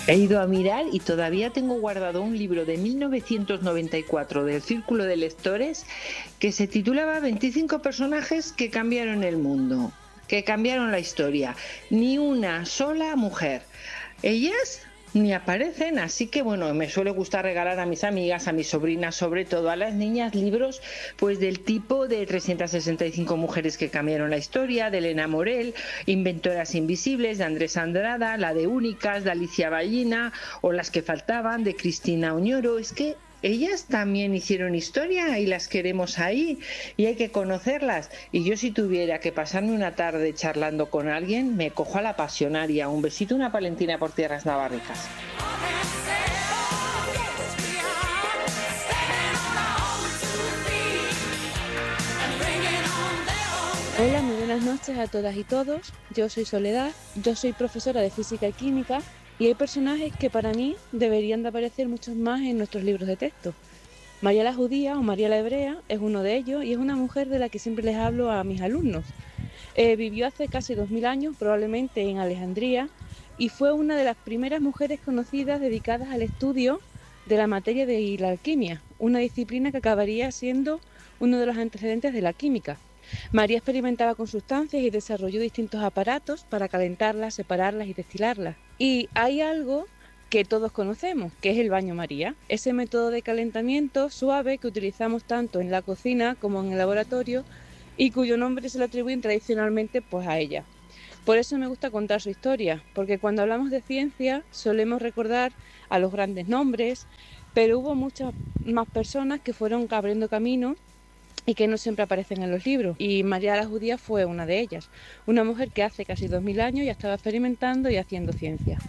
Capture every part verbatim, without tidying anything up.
He ido a mirar y todavía tengo guardado un libro de mil novecientos noventa y cuatro del Círculo de Lectores que se titulaba veinticinco personajes que cambiaron el mundo, que cambiaron la historia. Ni una sola mujer. Ellas ni aparecen, así que bueno, me suele gustar regalar a mis amigas, a mis sobrinas, sobre todo a las niñas, libros pues del tipo de trescientas sesenta y cinco mujeres que cambiaron la historia, de Elena Morel, Inventoras Invisibles, de Andrés Andrada, la de Únicas, de Alicia Ballina, o Las que faltaban, de Cristina Oñoro. Es que ellas también hicieron historia y las queremos ahí y hay que conocerlas. Y yo, si tuviera que pasarme una tarde charlando con alguien, me cojo a la Pasionaria. Un besito, una palentina por tierras navarricas. Hola, muy buenas noches a todas y todos. Yo soy Soledad, yo soy profesora de Física y Química. Y hay personajes que para mí deberían de aparecer muchos más en nuestros libros de texto. María la Judía o María la Hebrea es uno de ellos y es una mujer de la que siempre les hablo a mis alumnos. Eh, vivió hace casi dos mil años, probablemente en Alejandría, y fue una de las primeras mujeres conocidas dedicadas al estudio de la materia de la alquimia, una disciplina que acabaría siendo uno de los antecedentes de la química. María experimentaba con sustancias y desarrolló distintos aparatos para calentarlas, separarlas y destilarlas. Y hay algo que todos conocemos, que es el baño María, ese método de calentamiento suave que utilizamos tanto en la cocina como en el laboratorio y cuyo nombre se le atribuyen tradicionalmente pues a ella. Por eso me gusta contar su historia, porque cuando hablamos de ciencia solemos recordar a los grandes nombres, pero hubo muchas más personas que fueron abriendo camino y que no siempre aparecen en los libros, y María la Judía fue una de ellas, una mujer que hace casi dos mil años ya estaba experimentando y haciendo ciencia.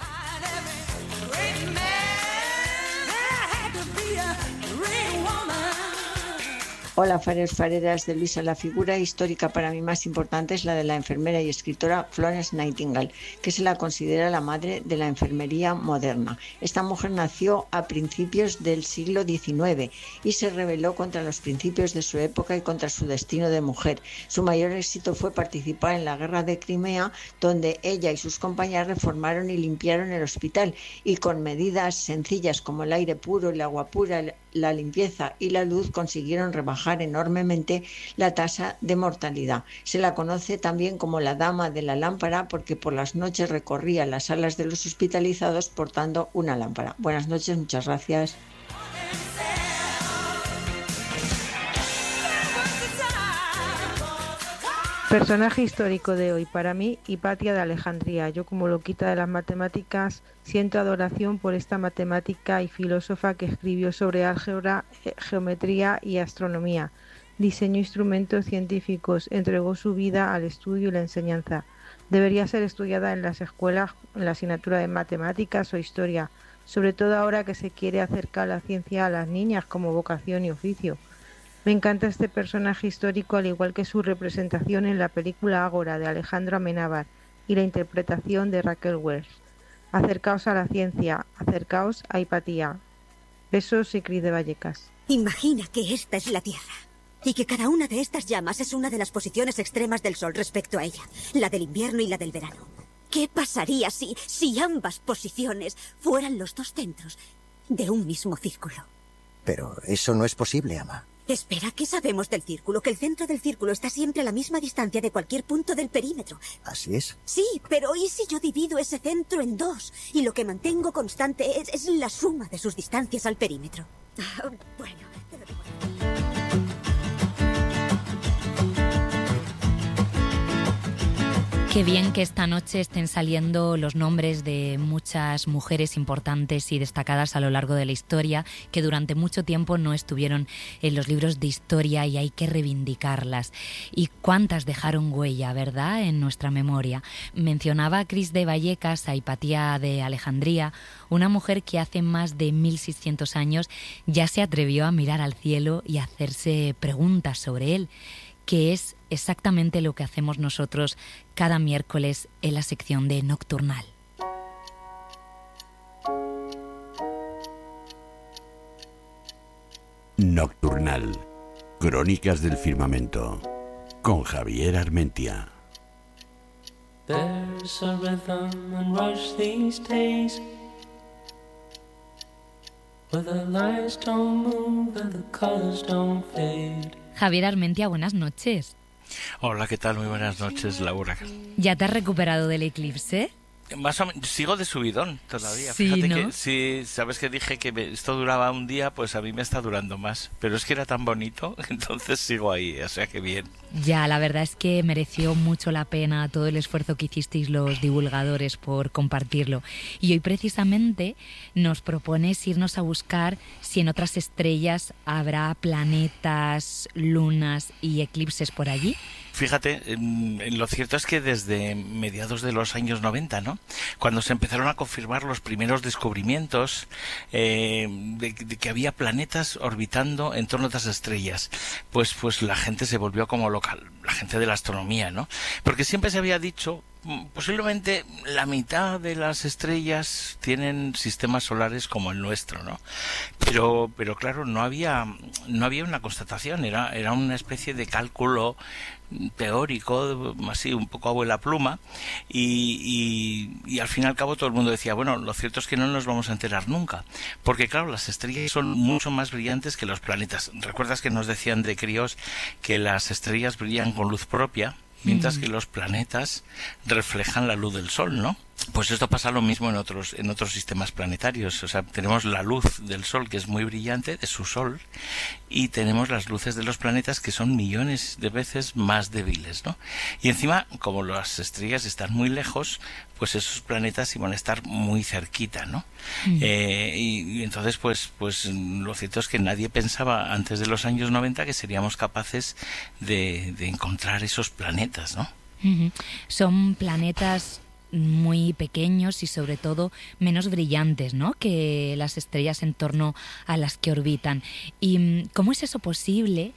Hola, fareros, fareras de Luisa. La figura histórica para mí más importante es la de la enfermera y escritora Florence Nightingale, que se la considera la madre de la enfermería moderna. Esta mujer nació a principios del siglo diecinueve y se rebeló contra los principios de su época y contra su destino de mujer. Su mayor éxito fue participar en la guerra de Crimea, donde ella y sus compañeras reformaron y limpiaron el hospital, y con medidas sencillas como el aire puro, el agua pura, la limpieza y la luz consiguieron rebajar enormemente la tasa de mortalidad. Se la conoce también como la dama de la lámpara porque por las noches recorría las salas de los hospitalizados portando una lámpara. Buenas noches, muchas gracias. Personaje histórico de hoy para mí, Hipatia de Alejandría. Yo, como loquita de las matemáticas, siento adoración por esta matemática y filósofa que escribió sobre álgebra, geometría y astronomía. Diseñó instrumentos científicos, entregó su vida al estudio y la enseñanza. Debería ser estudiada en las escuelas en la asignatura de matemáticas o historia, sobre todo ahora que se quiere acercar la ciencia a las niñas como vocación y oficio. Me encanta este personaje histórico, al igual que su representación en la película Ágora de Alejandro Amenábar y la interpretación de Raquel Welch. Acercaos a la ciencia, acercaos a Hipatia. Besos y Cris de Vallecas. Imagina que esta es la Tierra y que cada una de estas llamas es una de las posiciones extremas del Sol respecto a ella, la del invierno y la del verano. ¿Qué pasaría si, si ambas posiciones fueran los dos centros de un mismo círculo? Pero eso no es posible, ama. Espera, ¿qué sabemos del círculo? Que el centro del círculo está siempre a la misma distancia de cualquier punto del perímetro. ¿Así es? Sí, pero ¿y si yo divido ese centro en dos? Y lo que mantengo constante es, es la suma de sus distancias al perímetro. Ah, bueno, te lo digo. Qué bien que esta noche estén saliendo los nombres de muchas mujeres importantes y destacadas a lo largo de la historia que durante mucho tiempo no estuvieron en los libros de historia y hay que reivindicarlas. Y cuántas dejaron huella, ¿verdad?, en nuestra memoria. Mencionaba Cris de Vallecas a Hipatia de Alejandría, una mujer que hace más de mil seiscientos años ya se atrevió a mirar al cielo y a hacerse preguntas sobre él, que es exactamente lo que hacemos nosotros cada miércoles en la sección de Nocturnal. Nocturnal. Crónicas del Firmamento. Con Javier Armentia. There's a rhythm and rush these days Javier Armentia, buenas noches. Hola, ¿qué tal? Muy buenas noches, Laura. ¿Ya te has recuperado del eclipse? Más o menos, sigo de subidón todavía. Sí, Fíjate, ¿no? que si sabes que dije que me, esto duraba un día, pues a mí me está durando más. Pero es que era tan bonito, entonces sigo ahí, o sea que bien. Ya, la verdad es que mereció mucho la pena todo el esfuerzo que hicisteis los divulgadores por compartirlo. Y hoy precisamente nos propones irnos a buscar si en otras estrellas habrá planetas, lunas y eclipses por allí. Fíjate, lo cierto es que desde mediados de los años noventa, ¿no?, cuando se empezaron a confirmar los primeros descubrimientos eh, de, de que había planetas orbitando en torno a otras estrellas, pues, pues la gente se volvió como local, la gente de la astronomía, ¿no? Porque siempre se había dicho, posiblemente la mitad de las estrellas tienen sistemas solares como el nuestro, ¿no? Pero, pero claro, no había, no había una constatación, era, era una especie de cálculo teórico, así un poco abuela pluma, y, y, y al fin y al cabo todo el mundo decía, bueno, lo cierto es que no nos vamos a enterar nunca, porque claro, las estrellas son mucho más brillantes que los planetas. ¿Recuerdas que nos decían de críos que las estrellas brillan con luz propia, mientras que los planetas reflejan la luz del Sol, ¿no? Pues esto pasa lo mismo en otros en otros sistemas planetarios. O sea, tenemos la luz del Sol, que es muy brillante, de su Sol, y tenemos las luces de los planetas, que son millones de veces más débiles, ¿no? Y encima, como las estrellas están muy lejos, pues esos planetas iban a estar muy cerquita, ¿no? Mm. Eh, y, y entonces, pues, pues lo cierto es que nadie pensaba antes de los años noventa que seríamos capaces de, de encontrar esos planetas, ¿no? Uh-huh. Son planetas muy pequeños y sobre todo menos brillantes, ¿no?, que las estrellas en torno a las que orbitan. ¿Y cómo es eso posible?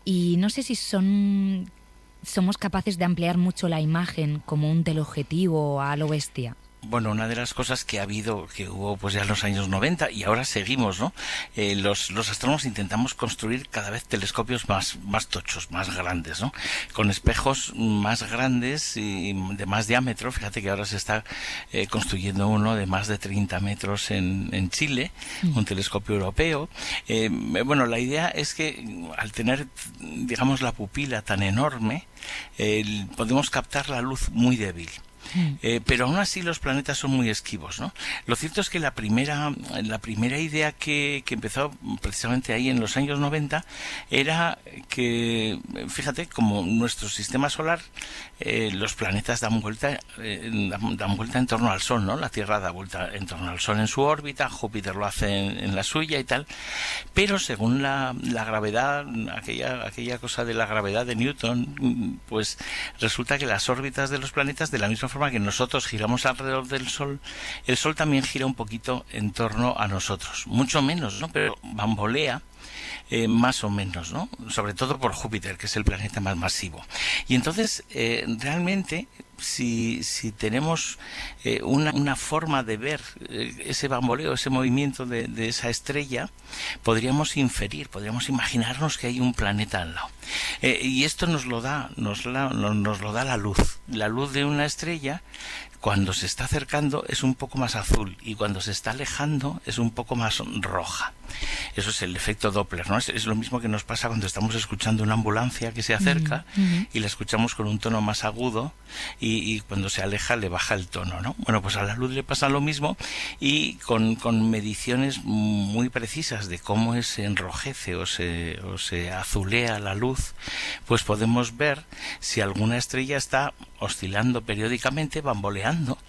Y no sé si son somos capaces de ampliar mucho la imagen como un teleobjetivo a lo bestia. Bueno, una de las cosas que ha habido, que hubo pues ya en los años noventa y ahora seguimos, ¿no? Eh, los, los astrónomos intentamos construir cada vez telescopios más, más tochos, más grandes, ¿no? Con espejos más grandes y de más diámetro. Fíjate que ahora se está eh, construyendo uno de más de treinta metros en, en Chile, mm. un telescopio europeo. Eh, bueno, la idea es que al tener, digamos, la pupila tan enorme, eh, podemos captar la luz muy débil. Eh, pero aún así los planetas son muy esquivos, ¿no? Lo cierto es que la primera la primera idea que, que empezó precisamente ahí en los años noventa era que, fíjate, como nuestro sistema solar, eh, los planetas dan vuelta eh, dan, dan vuelta en torno al Sol, ¿no? La Tierra da vuelta en torno al Sol en su órbita, Júpiter lo hace en, en la suya y tal, pero según la, la gravedad, aquella, aquella cosa de la gravedad de Newton, pues resulta que las órbitas de los planetas, de la misma forma que nosotros giramos alrededor del Sol, el Sol también gira un poquito en torno a nosotros, mucho menos, ¿no?, pero bambolea eh, más o menos, ¿no?, sobre todo por Júpiter, que es el planeta más masivo. Y entonces eh, realmente si, si tenemos eh, una, una forma de ver eh, ese bamboleo, ese movimiento de, de esa estrella, podríamos inferir, podríamos imaginarnos que hay un planeta al lado. Eh, y esto nos lo da, nos, la, nos, nos lo da la luz. La luz de una estrella, cuando se está acercando, es un poco más azul, y cuando se está alejando es un poco más roja. Eso es el efecto Doppler, ¿no? Es, es lo mismo que nos pasa cuando estamos escuchando una ambulancia que se acerca uh-huh. y la escuchamos con un tono más agudo, y, y cuando se aleja le baja el tono, ¿no? Bueno, pues a la luz le pasa lo mismo, y con, con mediciones muy precisas de cómo se enrojece o se, o se azulea la luz, pues podemos ver si alguna estrella está oscilando periódicamente, bamboleando,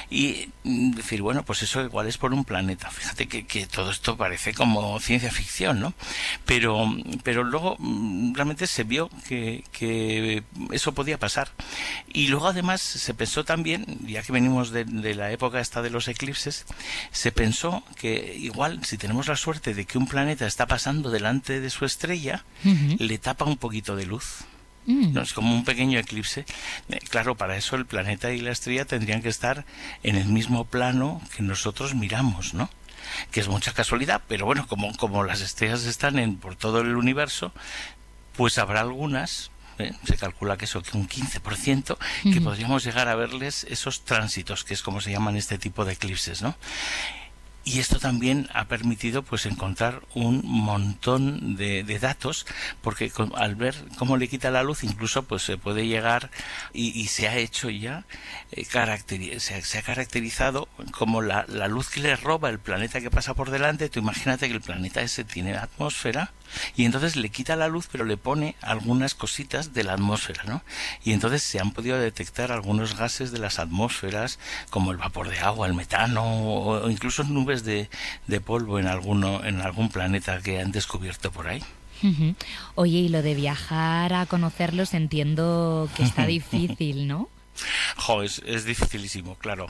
y decir, bueno, pues eso igual es por un planeta. Fíjate que, que todo esto parece como ciencia ficción, ¿no? Pero, pero luego realmente se vio que, que eso podía pasar. Y luego además se pensó también, ya que venimos de, de la época esta de los eclipses, se pensó que igual si tenemos la suerte de que un planeta está pasando delante de su estrella, uh-huh. le tapa un poquito de luz. No, es como un pequeño eclipse. Eh, claro, para eso el planeta y la estrella tendrían que estar en el mismo plano que nosotros miramos, ¿no? Que es mucha casualidad, pero bueno, como, como las estrellas están en, por todo el universo, pues habrá algunas, eh, se calcula que eso, que un quince por ciento, uh-huh. que podríamos llegar a verles esos tránsitos, que es como se llaman este tipo de eclipses, ¿no? Y esto también ha permitido pues encontrar un montón de, de datos, porque con, al ver cómo le quita la luz, incluso pues se puede llegar y, y se ha hecho ya, eh, caracteri- se, se ha caracterizado como la, la luz que le roba el planeta que pasa por delante. Tú imagínate que el planeta ese tiene atmósfera y entonces le quita la luz, pero le pone algunas cositas de la atmósfera, ¿no? Y entonces se han podido detectar algunos gases de las atmósferas, como el vapor de agua, el metano, o, o incluso nubes de, de polvo en alguno en algún planeta que han descubierto por ahí. Uh-huh. Oye, y lo de viajar a conocerlos entiendo que está difícil, ¿no? Jo, es, es dificilísimo, claro,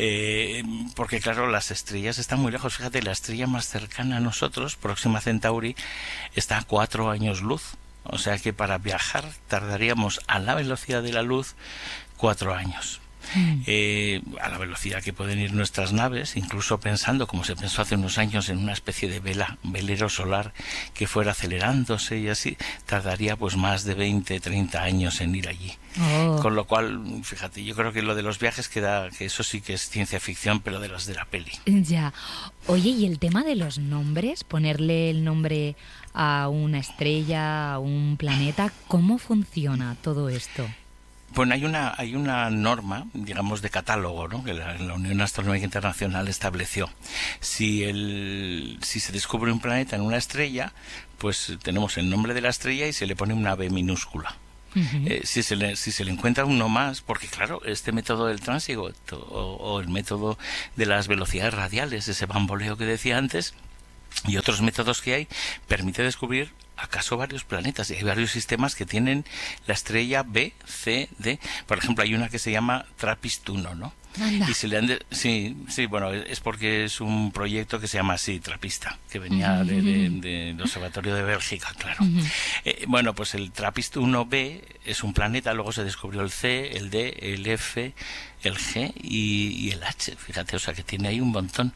eh, porque claro, las estrellas están muy lejos. Fíjate, la estrella más cercana a nosotros, Próxima Centauri, está a cuatro años luz, o sea que para viajar tardaríamos a la velocidad de la luz cuatro años. Mm. Eh, a la velocidad que pueden ir nuestras naves, incluso pensando, como se pensó hace unos años, en una especie de vela, velero solar que fuera acelerándose y así, tardaría pues más de veinte, treinta años en ir allí. Oh. Con lo cual, fíjate, yo creo que lo de los viajes queda, que eso sí que es ciencia ficción, pero de las de la peli. Ya. Oye, y el tema de los nombres, ponerle el nombre a una estrella, a un planeta, ¿cómo funciona todo esto? Bueno, hay una hay una norma, digamos, de catálogo, ¿no?, que la, la Unión Astronómica Internacional estableció. Si el si se descubre un planeta en una estrella, pues tenemos el nombre de la estrella y se le pone una B minúscula. Uh-huh. Eh, si se le si se le encuentra uno más, porque claro, este método del tránsito o, o el método de las velocidades radiales, ese bamboleo que decía antes, y otros métodos que hay, permite descubrir acaso varios planetas, y hay varios sistemas que tienen la estrella B, C, D. Por ejemplo, hay una que se llama TRAPPIST uno, ¿no? Anda. Y se le han de... sí, sí, bueno, es porque es un proyecto que se llama así, Trapista, que venía uh-huh. de, de, de, del Observatorio de Bélgica, claro. Uh-huh. Eh, bueno, pues el TRAPPIST uno B es un planeta, luego se descubrió el C, el D, el F, el G y, y el H, fíjate, o sea que tiene ahí un montón.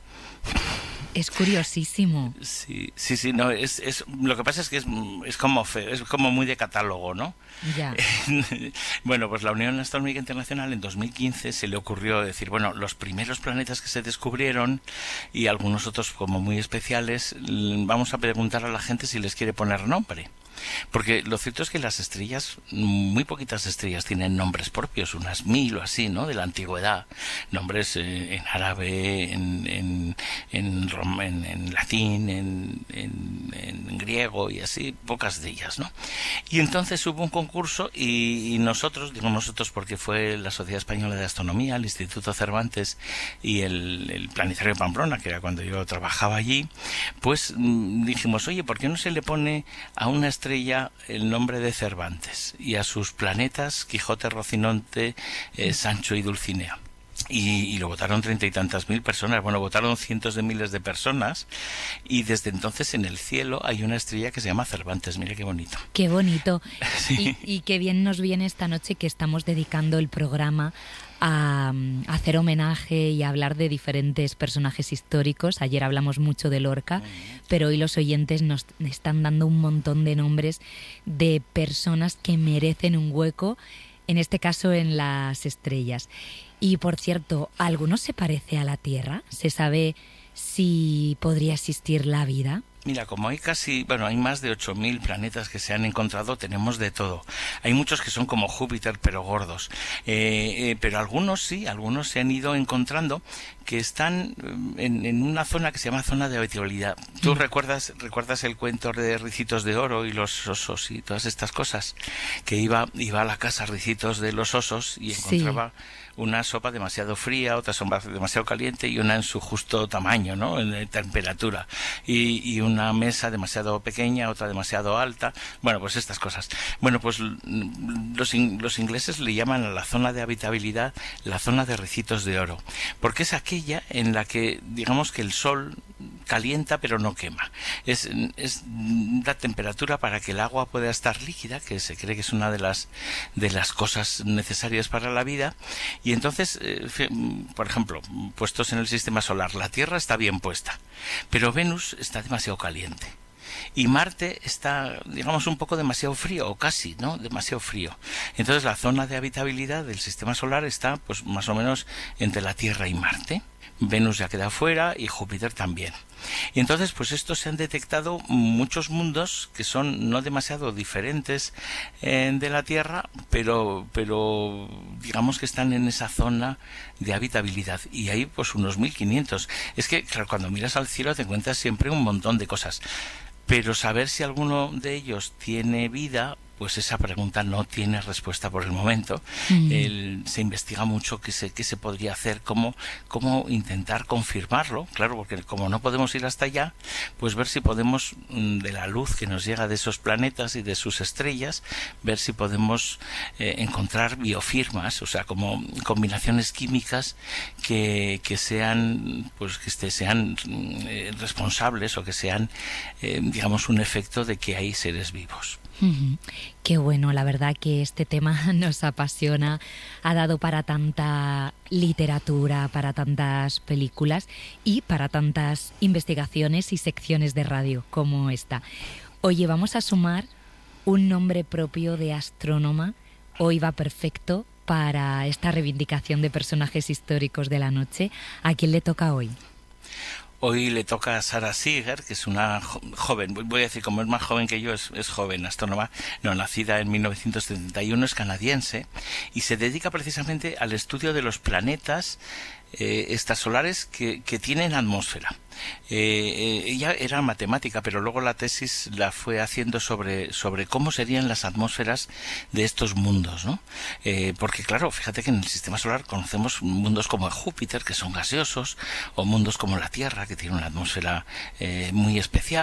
Es curiosísimo. Sí, sí, sí, no, es, es lo que pasa es que es, es como feo, es como muy de catálogo, ¿no? Ya. Bueno, pues la Unión Astronómica Internacional en dos mil quince se le ocurrió decir, bueno, los primeros planetas que se descubrieron y algunos otros como muy especiales, vamos a preguntar a la gente si les quiere poner nombre. Porque lo cierto es que las estrellas, muy poquitas estrellas tienen nombres propios, unas mil o así, ¿no?, de la antigüedad, nombres eh, en árabe, en en en, rom, en, en latín, en, en, en griego y así, pocas de ellas, ¿no? Y entonces hubo un concurso y, y nosotros, digo nosotros porque fue la Sociedad Española de Astronomía, el Instituto Cervantes y el, el Planetario de Pamplona, que era cuando yo trabajaba allí, pues mm, dijimos, oye, ¿por qué no se le pone a una estrella estrella el nombre de Cervantes y a sus planetas Quijote, Rocinante, eh, Sancho y Dulcinea? Y, y lo votaron treinta y tantas mil personas, bueno, votaron cientos de miles de personas, y desde entonces en el cielo hay una estrella que se llama Cervantes. Mira qué bonito. Qué bonito. Sí. Y, y qué bien nos viene esta noche que estamos dedicando el programa a, a hacer homenaje y a hablar de diferentes personajes históricos. Ayer hablamos mucho de Lorca, pero hoy los oyentes nos están dando un montón de nombres de personas que merecen un hueco, en este caso en las estrellas. Y por cierto, ¿alguno se parece a la Tierra? ¿Se sabe si podría existir la vida? Mira, como hay casi, bueno, hay más de ocho mil planetas que se han encontrado, tenemos de todo. Hay muchos que son como Júpiter, pero gordos. Eh, eh, pero algunos sí, algunos se han ido encontrando que están en, en una zona que se llama zona de habitabilidad. ¿Tú mm. recuerdas recuerdas el cuento de Ricitos de Oro y los osos y todas estas cosas? Que iba iba a la casa Ricitos de los osos y encontraba... Sí. Una sopa demasiado fría, otra sopa demasiado caliente y una en su justo tamaño, ¿no?, en temperatura. Y, y una mesa demasiado pequeña, otra demasiado alta. Bueno, pues estas cosas. Bueno, pues los, in, los ingleses le llaman a la zona de habitabilidad la zona de Ricitos de Oro, porque es aquella en la que, digamos que el sol calienta pero no quema. Es, es la temperatura para que el agua pueda estar líquida, que se cree que es una de las de las cosas necesarias para la vida. Y entonces, eh, por ejemplo, puestos en el sistema solar, la Tierra está bien puesta, pero Venus está demasiado caliente. Y Marte está, digamos, un poco demasiado frío, o casi, ¿no?, demasiado frío. Entonces la zona de habitabilidad del sistema solar está, pues, más o menos entre la Tierra y Marte. Venus ya queda fuera y Júpiter también. Y entonces, pues estos se han detectado muchos mundos que son no demasiado diferentes eh, de la Tierra, pero, pero digamos que están en esa zona de habitabilidad. Y hay pues unos mil quinientos. Es que, claro, cuando miras al cielo te encuentras siempre un montón de cosas. Pero saber si alguno de ellos tiene vida, pues esa pregunta no tiene respuesta por el momento. Mm. El, se investiga mucho qué se, qué se podría hacer, cómo, cómo intentar confirmarlo, claro, porque como no podemos ir hasta allá, pues ver si podemos, de la luz que nos llega de esos planetas y de sus estrellas, ver si podemos eh, encontrar biofirmas, o sea, como combinaciones químicas que, que sean, pues que este, sean eh, responsables o que sean, eh, digamos, un efecto de que hay seres vivos. Uh-huh. Qué bueno, la verdad que este tema nos apasiona, ha dado para tanta literatura, para tantas películas y para tantas investigaciones y secciones de radio como esta. Oye, vamos a sumar un nombre propio de astrónoma, hoy va perfecto para esta reivindicación de personajes históricos de la noche. ¿A quién le toca hoy? Hoy le toca a Sara Seager, que es una jo- joven, voy a decir, como es más joven que yo, es, es joven, astrónoma, no, nacida en mil novecientos setenta y uno, es canadiense, y se dedica precisamente al estudio de los planetas eh, extrasolares que, que tienen atmósfera. Eh, eh, ella era matemática, pero luego la tesis la fue haciendo sobre, sobre cómo serían las atmósferas de estos mundos, ¿no? Eh, porque claro, fíjate que en el sistema solar conocemos mundos como Júpiter, que son gaseosos, o mundos como la Tierra, que tiene una atmósfera eh, muy especial.